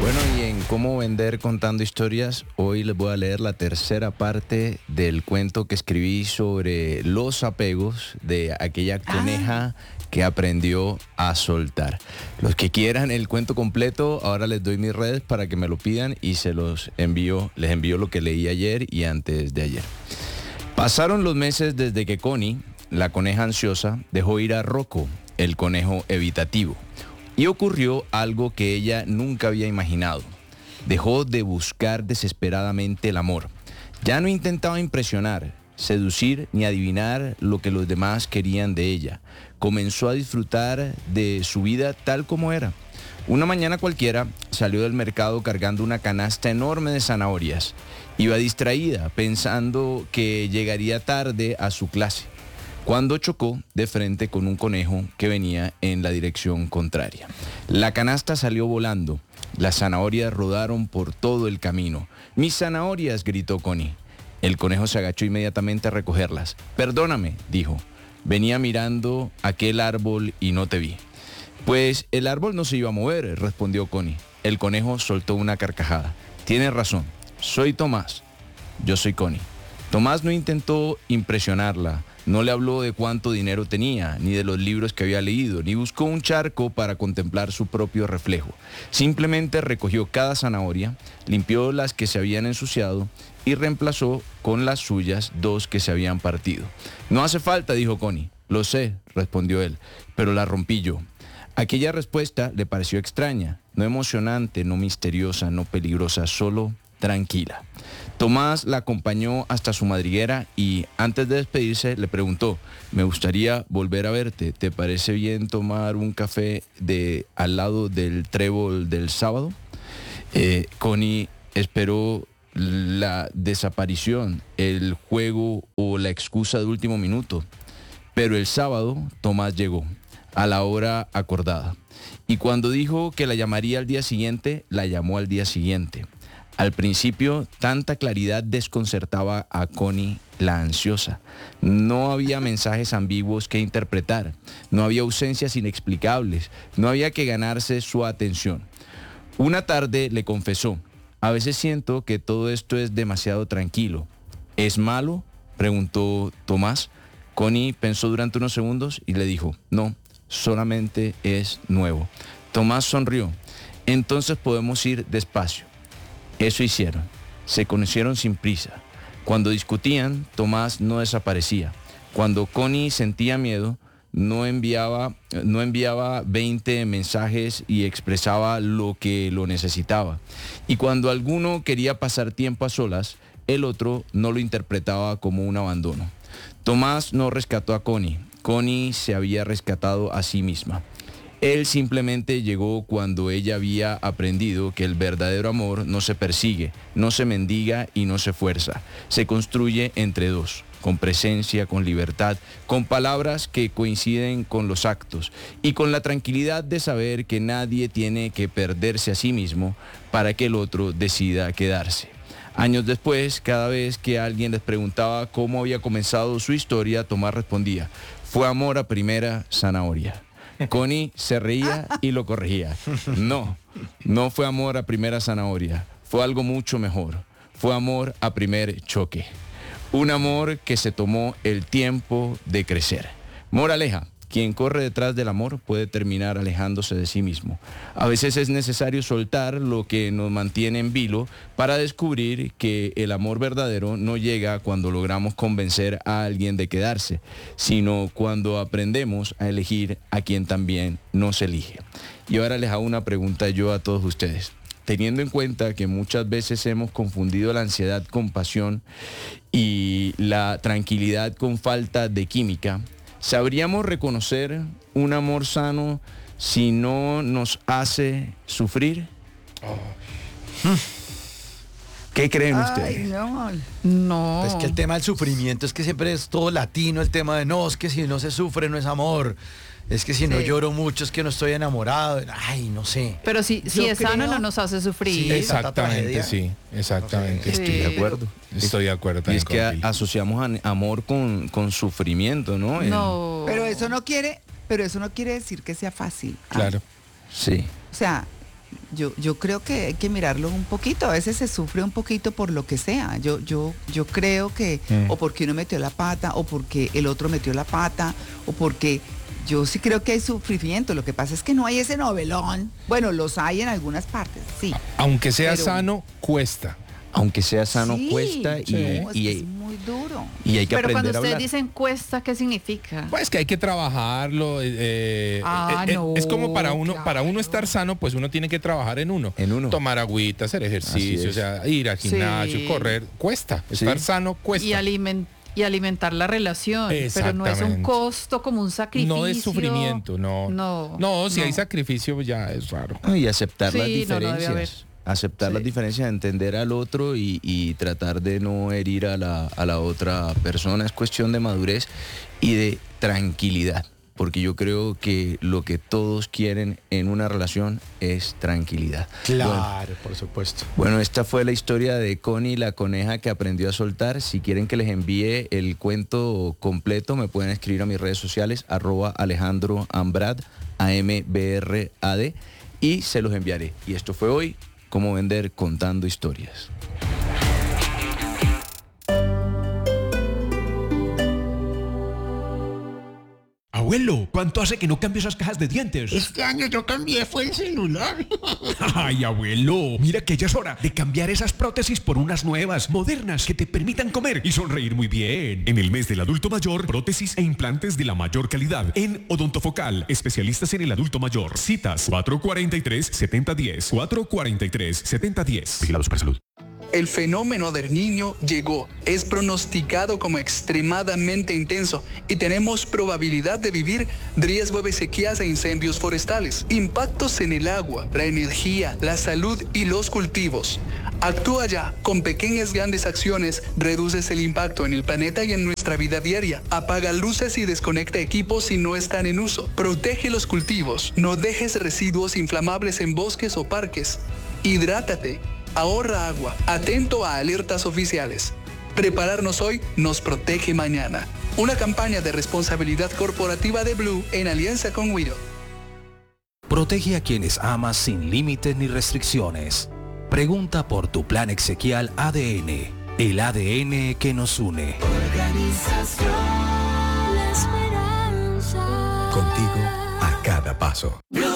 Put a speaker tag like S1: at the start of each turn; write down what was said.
S1: Bueno, y en Cómo vender contando historias, hoy les voy a leer la tercera parte del cuento que escribí sobre los apegos de aquella coneja que aprendió a soltar. Los que quieran el cuento completo, ahora les doy mis redes para que me lo pidan y se los envío, les envío lo que leí ayer y antes de ayer. Pasaron los meses desde que Connie, la coneja ansiosa, dejó ir a Rocco, el conejo evitativo. Y ocurrió algo que ella nunca había imaginado. Dejó de buscar desesperadamente el amor. Ya no intentaba impresionar, seducir ni adivinar lo que los demás querían de ella. Comenzó a disfrutar de su vida tal como era. Una mañana cualquiera salió del mercado cargando una canasta enorme de zanahorias. Iba distraída, pensando que llegaría tarde a su clase, cuando chocó de frente con un conejo que venía en la dirección contraria. La canasta salió volando. Las zanahorias rodaron por todo el camino. ¡Mis zanahorias!, gritó Connie. El conejo se agachó inmediatamente a recogerlas. Perdóname, dijo. Venía mirando aquel árbol y no te vi. Pues el árbol no se iba a mover, respondió Connie. El conejo soltó una carcajada. Tienes razón. Soy Tomás. Yo soy Connie. Tomás no intentó impresionarla. No le habló de cuánto dinero tenía, ni de los libros que había leído, ni buscó un charco para contemplar su propio reflejo. Simplemente recogió cada zanahoria, limpió las que se habían ensuciado y reemplazó con las suyas 2 que se habían partido. No hace falta, dijo Connie. Lo sé, respondió él, pero la rompí yo. Aquella respuesta le pareció extraña, no emocionante, no misteriosa, no peligrosa, solo tranquila. Tomás la acompañó hasta su madriguera y antes de despedirse le preguntó: me gustaría volver a verte, ¿te parece bien tomar un café al lado del trébol del sábado? Connie esperó la desaparición, el juego o la excusa de último minuto, pero el sábado Tomás llegó a la hora acordada y cuando dijo que la llamaría al día siguiente, la llamó al día siguiente. Al principio, tanta claridad desconcertaba a Connie, la ansiosa. No había mensajes ambiguos que interpretar, no había ausencias inexplicables, no había que ganarse su atención. Una tarde le confesó: a veces siento que todo esto es demasiado tranquilo. ¿Es malo?, preguntó Tomás. Connie pensó durante unos segundos y le dijo: no, solamente es nuevo. Tomás sonrió. Entonces podemos ir despacio. Eso hicieron. Se conocieron sin prisa. Cuando discutían, Tomás no desaparecía. Cuando Connie sentía miedo, no enviaba 20 mensajes y expresaba lo que lo necesitaba. Y cuando alguno quería pasar tiempo a solas, el otro no lo interpretaba como un abandono. Tomás no rescató a Connie. Connie se había rescatado a sí misma. Él simplemente llegó cuando ella había aprendido que el verdadero amor no se persigue, no se mendiga y no se fuerza. Se construye entre dos, con presencia, con libertad, con palabras que coinciden con los actos y con la tranquilidad de saber que nadie tiene que perderse a sí mismo para que el otro decida quedarse. Años después, cada vez que alguien les preguntaba cómo había comenzado su historia, Tomás respondía: fue amor a primera zanahoria. Connie se reía y lo corregía. No fue amor a primera zanahoria. Fue algo mucho mejor. Fue amor a primer choque. Un amor que se tomó el tiempo de crecer. Moraleja: quien corre detrás del amor puede terminar alejándose de sí mismo. A veces es necesario soltar lo que nos mantiene en vilo para descubrir que el amor verdadero no llega cuando logramos convencer a alguien de quedarse, sino cuando aprendemos a elegir a quien también nos elige. Y ahora les hago una pregunta yo a todos ustedes. Teniendo en cuenta que muchas veces hemos confundido la ansiedad con pasión y la tranquilidad con falta de química, ¿sabríamos reconocer un amor sano si no nos hace sufrir? ¿Qué creen ustedes?
S2: No.
S3: Es que el tema del sufrimiento es que siempre es todo latino, el tema de no, es que si no se sufre no es amor. Es que si no lloro mucho es que no estoy enamorado. Ay, no sé.
S2: Pero si es sano no nos hace sufrir.
S3: Sí,
S4: Exactamente, sí, exactamente.
S3: No sé.
S1: Estoy de acuerdo.
S4: Estoy de acuerdo
S1: Y
S4: también
S1: es que
S4: con Pili.
S1: asociamos amor con sufrimiento, ¿no?
S2: No.
S5: Pero eso no quiere decir que sea fácil.
S4: Claro.
S1: Sí.
S5: O sea, yo creo que hay que mirarlo un poquito. A veces se sufre un poquito por lo que sea. Yo creo que o porque uno metió la pata, o porque el otro metió la pata, o porque yo sí creo que hay sufrimiento. Lo que pasa es que no hay ese novelón. Bueno, los hay en algunas partes, sí.
S4: Aunque sea sano, cuesta.
S1: Aunque sea sano,
S5: Sí,
S1: cuesta
S5: no, es muy duro.
S1: y hay que
S2: Pero cuando
S1: aprender a
S2: ustedes
S1: hablar.
S2: dicen cuesta, ¿qué significa?
S4: Pues que hay que trabajarlo.
S2: No,
S4: es como para uno
S2: claro.
S4: estar sano, pues uno tiene que trabajar en uno.
S1: En uno.
S4: Tomar agüita, hacer ejercicio, o
S1: es.
S4: sea, ir al gimnasio,
S2: Sí.
S4: correr, cuesta.
S1: Sí.
S4: Estar sano cuesta.
S2: Y alimentar la relación, pero no es un
S4: Exactamente.
S2: costo como un sacrificio.
S4: No es sufrimiento, no.
S2: No,
S4: Si hay sacrificio, ya es raro.
S1: Y aceptar las
S2: Sí, no, no debe haber.
S1: diferencias. Aceptar
S2: Sí.
S1: las diferencias, entender al otro y tratar de no herir a la otra persona. Es cuestión de madurez y de tranquilidad. Porque yo creo que lo que todos quieren en una relación es tranquilidad.
S3: Claro, por supuesto.
S1: Bueno, esta fue la historia de Connie, la coneja que aprendió a soltar. Si quieren que les envíe el cuento completo, me pueden escribir a mis redes sociales, @AlejandroAmbrad, AMBRAD, y se los enviaré. Y esto fue hoy, Cómo Vender Contando Historias.
S6: Abuelo, ¿cuánto hace que no cambio esas cajas de dientes?
S7: Este año yo cambié, fue el celular.
S6: Ay, abuelo, mira que ya es hora de cambiar esas prótesis por unas nuevas, modernas, que te permitan comer y sonreír muy bien. En el mes del adulto mayor, prótesis e implantes de la mayor calidad. En Odontofocal, especialistas en el adulto mayor. Citas 443-7010, 443-7010. Vigilado Supersalud.
S8: El fenómeno del Niño llegó, es pronosticado como extremadamente intenso y tenemos probabilidad de vivir riesgo de sequías e incendios forestales, impactos en el agua, la energía, la salud y los cultivos. Actúa ya, con pequeñas grandes acciones reduces el impacto en el planeta y en nuestra vida diaria. Apaga luces y desconecta equipos si no están en uso. Protege los cultivos, no dejes residuos inflamables en bosques o parques. Hidrátate. Ahorra agua, atento a alertas oficiales. Prepararnos hoy nos protege mañana. Una campaña de responsabilidad corporativa de Blue en alianza con Wido.
S9: Protege a quienes amas sin límites ni restricciones. Pregunta por tu plan exequial ADN, el ADN que nos une.
S10: Organización La Esperanza.
S9: Contigo a cada paso.
S10: Blue.